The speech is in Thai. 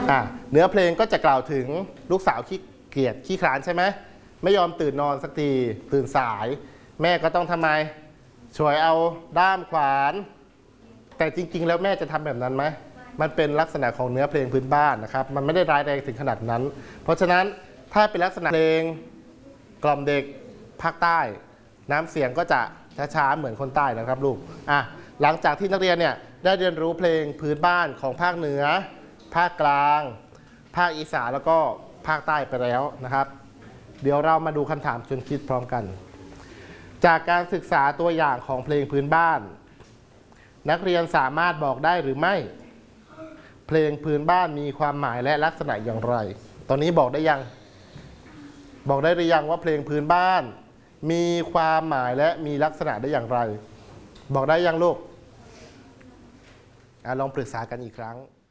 เนื้อเพลงก็จะกล่าวถึงลูกสาวขี้เกียจขี้คร้านใช่ไหมไม่ยอมตื่นนอนสักทีตื่นสายแม่ก็ต้องทำไมช่วยเอาด้ามขวานแต่จริงๆแล้วแม่จะทำแบบนั้นไหมมันเป็นลักษณะของเนื้อเพลงพื้นบ้านนะครับมันไม่ได้ร้ายแรงถึงขนาดนั้นเพราะฉะนั้นถ้าเป็นลักษณะเพลงกล่อมเด็กภาคใต้น้ำเสียงก็จะช้าๆเหมือนคนใต้นะครับลูกหลังจากที่นักเรียนเนี่ยได้เรียนรู้เพลงพื้นบ้านของภาคเหนือภาคกลางภาคอีสานแล้วก็ภาคใต้ไปแล้วนะครับเดี๋ยวเรามาดูคำถามชวนคิดพร้อมกันจากการศึกษาตัวอย่างของเพลงพื้นบ้านนักเรียนสามารถบอกได้หรือไม่เพลงพื้นบ้านมีความหมายและลักษณะอย่างไรตอนนี้บอกได้ยังบอกได้หรือยังว่าเพลงพื้นบ้านมีความหมายและมีลักษณะได้อย่างไรบอกได้ยังลูกลองปรึกษากันอีกครั้ง